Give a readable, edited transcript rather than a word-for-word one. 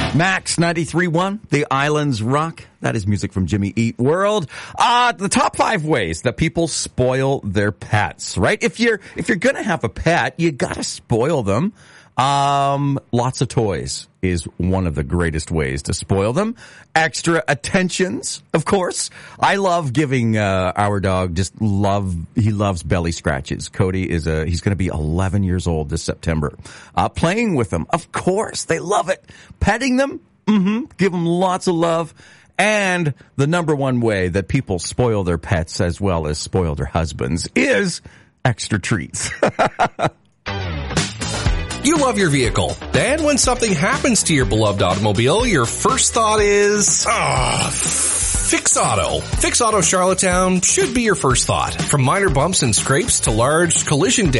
Max 93.1, The Islands Rock. That is music from Jimmy Eat World. The top 5 ways that people spoil their pets, right? If you're gonna have a pet, you gotta spoil them. Lots of toys is one of the greatest ways to spoil them. Extra attentions, of course. I love giving, our dog he loves belly scratches. Cody he's gonna be 11 years old this September. Playing with them, of course. They love it. Petting them, give them lots of love. And the number one way that people spoil their pets as well as spoil their husbands is extra treats. You love your vehicle. Then when something happens to your beloved automobile, your first thought is, Fix Auto. Fix Auto Charlottetown should be your first thought. From minor bumps and scrapes to large collision damage.